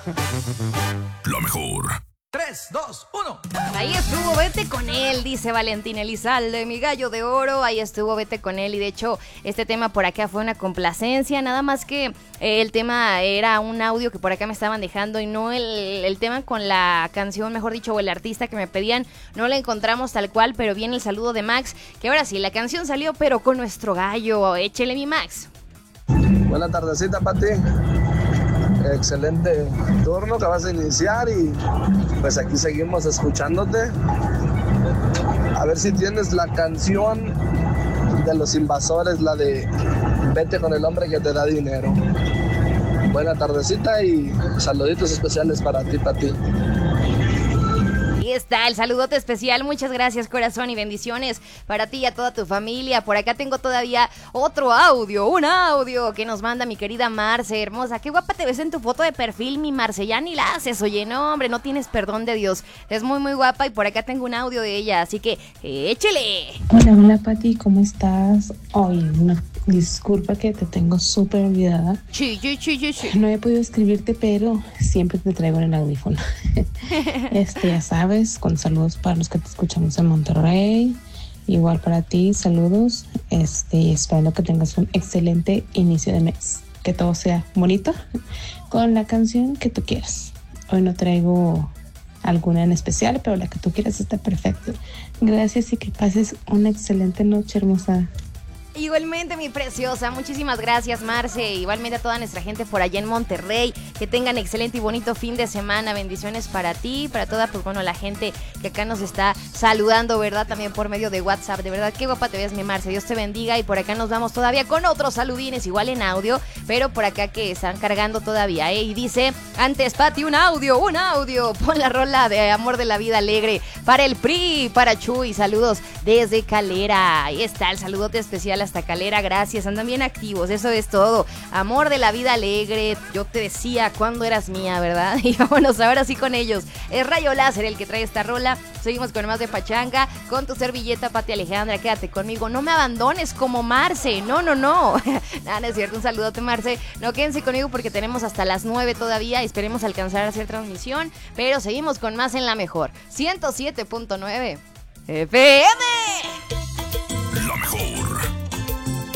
La mejor. 3, 2, 1. Ahí estuvo, vete con él, dice Valentín Elizalde, mi gallo de oro. Ahí estuvo, vete con él. Y de hecho, este tema por acá fue una complacencia. Nada más que el tema era un audio que por acá me estaban dejando y no el tema con la canción, mejor dicho, o el artista que me pedían. No la encontramos tal cual, pero viene el saludo de Max. Que ahora sí, la canción salió, pero con nuestro gallo. Échele, mi Max. Buena tardecita, Pati. Excelente turno que vas a iniciar y pues aquí seguimos escuchándote. A ver si tienes la canción de Los Invasores, la de Vete con el hombre que te da dinero. Buena tardecita y saluditos especiales para ti, Pati. Ahí está el saludote especial, muchas gracias, corazón, y bendiciones para ti y a toda tu familia. Por acá tengo todavía otro audio, un audio que nos manda mi querida Marce, hermosa. Qué guapa te ves en tu foto de perfil, mi Marce, ya ni la haces, oye, no, hombre, no tienes perdón de Dios. Es muy, muy guapa y por acá tengo un audio de ella, así que échele. Hola, hola, Pati, ¿cómo estás? Oye, no, disculpa que te tengo súper olvidada. Sí. No he podido escribirte, pero siempre te traigo en el audífono. Ya sabes, con saludos para los que te escuchamos en Monterrey. Igual para ti, saludos. Espero que tengas un excelente inicio de mes. Que todo sea bonito con la canción que tú quieras. Hoy no traigo alguna en especial, pero la que tú quieras está perfecta. Gracias y que pases una excelente noche, hermosa. Igualmente, mi preciosa, muchísimas gracias, Marce. Igualmente a toda nuestra gente por allá en Monterrey. Que tengan excelente y bonito fin de semana. Bendiciones para ti, para toda, pues bueno, la gente que acá nos está saludando, ¿verdad? También por medio de WhatsApp. De verdad, qué guapa te ves, mi Marce. Dios te bendiga. Y por acá nos vamos todavía con otros saludines, igual en audio, pero por acá que están cargando todavía, ¿eh? Y dice, antes, Pati, un audio. Pon la rola de Amor de la Vida Alegre para el PRI, para Chuy. Saludos desde Calera. Ahí está el saludote especial hasta Calera, gracias, andan bien activos, eso es todo. Amor de la Vida Alegre, yo te decía cuando eras mía, ¿verdad? Y vámonos ahora sí con ellos. Es Rayo Láser el que trae esta rola. Seguimos con más de Pachanga, con tu servilleta, Pati Alejandra, quédate conmigo, no me abandones como Marce, no. Nada, no es cierto, un saludote, Marce. No, quédense conmigo porque tenemos hasta las 9 todavía, esperemos alcanzar a hacer transmisión, pero seguimos con más en la mejor 107.9 FM.